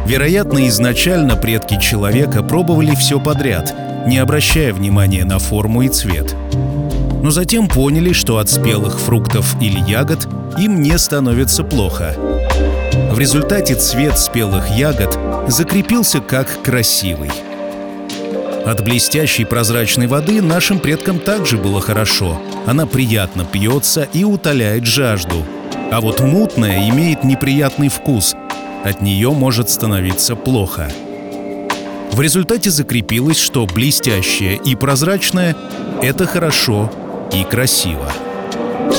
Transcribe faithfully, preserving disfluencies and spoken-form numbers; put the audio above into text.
Вероятно, изначально предки человека пробовали все подряд, не обращая внимания на форму и цвет. Но затем поняли, что от спелых фруктов или ягод им не становится плохо. В результате цвет спелых ягод закрепился как красивый. От блестящей прозрачной воды нашим предкам также было хорошо. Она приятно пьется и утоляет жажду. А вот мутная имеет неприятный вкус. От нее может становиться плохо. В результате закрепилось, что блестящее и прозрачное — это хорошо и красиво.